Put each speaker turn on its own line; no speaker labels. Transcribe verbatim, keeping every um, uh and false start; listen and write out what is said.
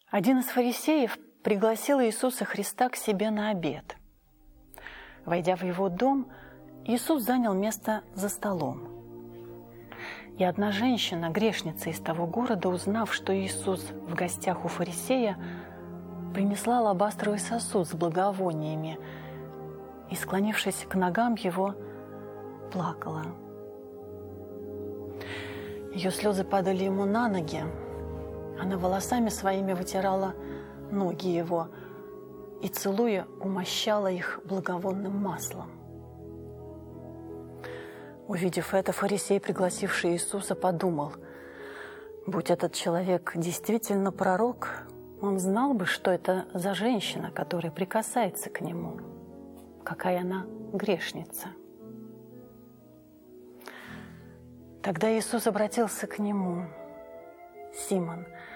Один из фарисеев пригласил Иисуса Христа к себе на обед. Войдя в его дом, Иисус занял место за столом. И одна женщина, грешница из того города, узнав, что Иисус в гостях у фарисея, принесла алабастровый сосуд с благовониями и, склонившись к ногам его, плакала. Ее слезы падали ему на ноги. Она волосами своими вытирала ноги его и, целуя, умощала их благовонным маслом. Увидев это, фарисей, пригласивший Иисуса, подумал: будь этот человек действительно пророк, он знал бы, что это за женщина, которая прикасается к нему, какая она грешница. Тогда Иисус обратился к нему: «Симон,